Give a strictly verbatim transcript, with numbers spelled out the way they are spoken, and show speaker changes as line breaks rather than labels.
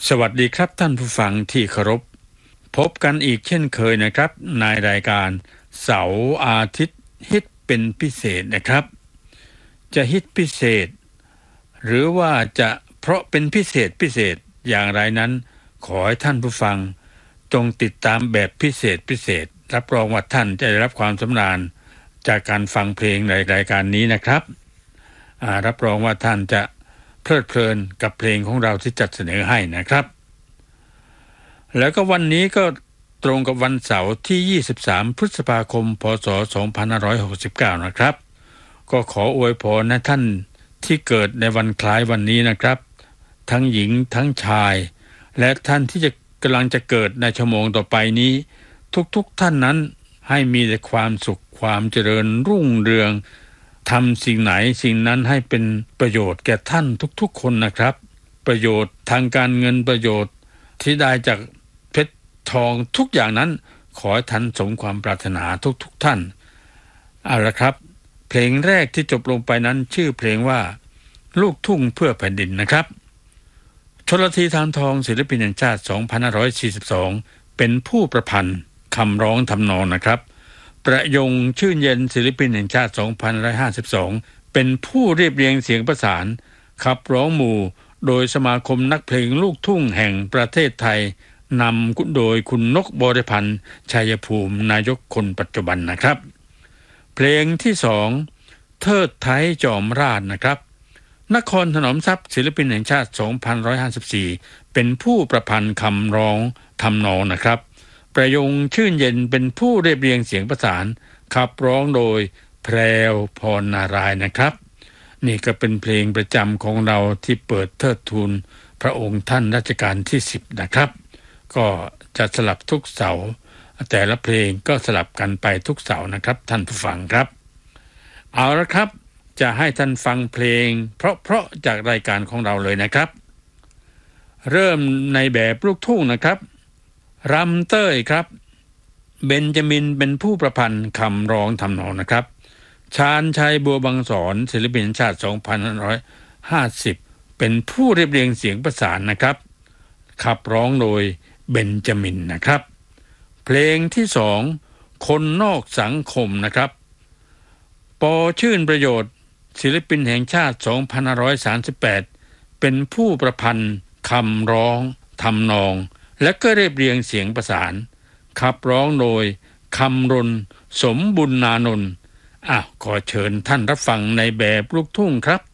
สวัสดีครับท่านผู้ฟังที่เคารพพบกันอีกเช่นเคยนะครับในรายการเสาร์อาทิตย์ฮิตเป็นพิเศษนะครับจะฮิตพิเศษหรือว่าจะเพราะเป็นพิเศษพิเศษอย่างไรนั้นขอให้ท่านผู้ฟังจงติดตามแบบพิเศษพิเศษรับรองว่าท่านจะได้รับความสำราญจากการฟังเพลงในรายการนี้นะครับรับรองว่าท่านจะเพลิดเพลินกับเพลงของเราที่จัดเสนอให้นะครับแล้วก็วันนี้ก็ตรงกับวันเสาร์ที่ยี่สิบสามพฤษภาคมพ.ศ. สองพันห้าร้อยหกสิบเก้านะครับก็ขออวยพรให้ท่านที่เกิดในวันคล้ายวันนี้นะครับทั้งหญิงทั้งชายและท่านที่จะกำลังจะเกิดในชั่วโมงต่อไปนี้ทุกๆท่านนั้นให้มีแต่ความสุขความเจริญรุ่งเรืองทำสิ่งไหนสิ่งนั้นให้เป็นประโยชน์แก่ท่านทุกๆคนนะครับประโยชน์ทางการเงินประโยชน์ที่ได้จากเพชรทองทุกอย่างนั้นขอให้ท่านสมความปรารถนาทุกๆท่านเอาละครับเพลงแรกที่จบลงไปนั้นชื่อเพลงว่าลูกทุ่งเพื่อแผ่นดินนะครับชลธี ธารทองศิลปินแห่งชาติสองพันห้าร้อยสี่สิบสองเป็นผู้ประพันธ์คำร้องทำนองนะครับประยงชื่นเย็นศิลปินแห่งชาติสองพันห้าร้อยห้าสิบสองเป็นผู้เรียบเรียงเสียงประสานขับร้องหมู่โดยสมาคมนักเพลงลูกทุ่งแห่งประเทศไทยนำโดยคุณนกบริพันธ์ชัยภูมินายกคนปัจจุบันนะครับเพลงที่สองเทิดไทยจอมราชนะครับนครถนอมทรัพย์ศิลปินแห่งชาติสองพันหนึ่งร้อยห้าสิบสี่เป็นผู้ประพันธ์คำร้องทำนองนะครับประยงชื่นเย็นเป็นผู้เรียบเรียงเสียงประสานขับร้องโดยแพรวพรนารายณ์นะครับนี่ก็เป็นเพลงประจำของเราที่เปิดเทิดทูนพระองค์ท่านรัชกาลที่สิบนะครับก็จะสลับทุกเสาร์แต่ละเพลงก็สลับกันไปทุกเสาร์นะครับท่านผู้ฟังครับเอาละครับจะให้ท่านฟังเพลงเพราะๆจากรายการของเราเลยนะครับเริ่มในแบบลูกทุ่งนะครับรำเต้ยครับเบนจามินเป็นผู้ประพันธ์คำร้องทำนองนะครับชาญชัยบัวบางสอนศิลปินแห่งชาติสองพันห้าร้อยห้าสิบเป็นผู้เรียบเรียงเสียงประสานนะครับขับร้องโดยเบนจามินนะครับเพลงที่สองคนนอกสังคมนะครับปอชื่นประโยชน์ศิลปินแห่งชาติสองพันห้าร้อยสามสิบแปดเป็นผู้ประพันธ์คำร้องทำนองและก็เรียบเรียงเสียงประสานขับร้องโดยคำรณสมบุญนานนท์อ่ะขอเชิญท่านรับฟังในแบบลูกทุ่งครับ